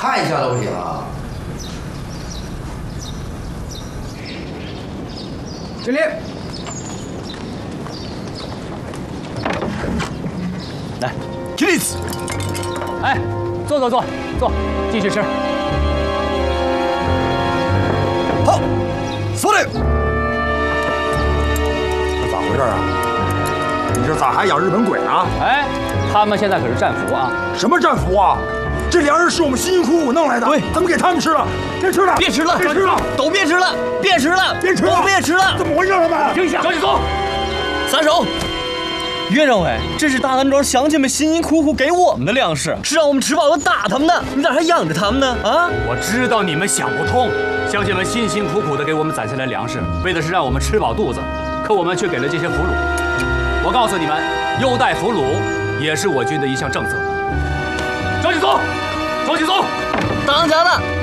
看一下都行啊。 敬礼。 来，起立。 哎，坐，继续吃。 好，司令。这咋回事啊？你这咋还养日本鬼啊？ 哎，他们现在可是战俘啊！ 什么战俘啊？这粮食是我们辛辛苦苦弄来的， 对， 咱们给他们吃了，别吃了， 别吃了， 别吃了， 都别吃了，别吃了， 别吃了， 都别吃了！ 怎么回事啊，们？ 停下，小许嵩， 三手。岳政委，这是大南庄乡亲们辛辛苦苦给我们的粮食，是让我们吃饱了打他们的，你咋还养着他们呢？啊！ 我知道你们想不通，乡亲们辛辛苦苦地给我们攒下来粮食，为的是让我们吃饱肚子，可我们却给了这些俘虏。我告诉你们，优待俘虏也是我军的一项政策。小许嵩，大当家的。